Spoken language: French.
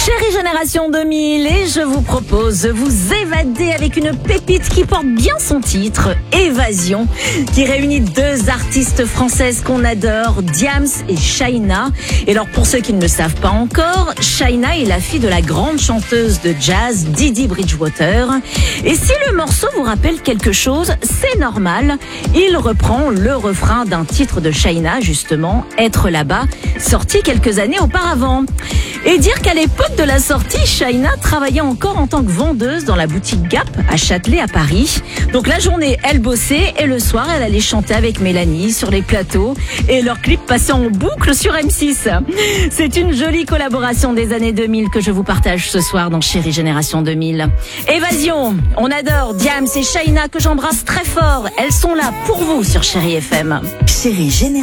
Chérie Génération 2000, et je vous propose de vous évader avec une pépite qui porte bien son titre, Évasion, qui réunit deux artistes françaises qu'on adore, Diams et Shaina. Et alors pour ceux qui ne le savent pas encore, Shaina est la fille de la grande chanteuse de jazz Didi Bridgewater. Et si le morceau vous rappelle quelque chose, c'est normal. Il reprend le refrain d'un titre de Shaina, justement, Être là-bas, sorti quelques années auparavant. Et dire qu'à l'époque de la sortie, Shaina travaillait encore en tant que vendeuse dans la boutique Gap à Châtelet à Paris. Donc la journée, elle bossait et le soir, elle allait chanter avec Mélanie sur les plateaux et leur clip passait en boucle sur M6. C'est une jolie collaboration des années 2000 que je vous partage ce soir dans Chérie Génération 2000. Évasion, on adore Diams et Shaina que j'embrasse très fort. Elles sont là pour vous sur Chérie FM. Chérie Génération.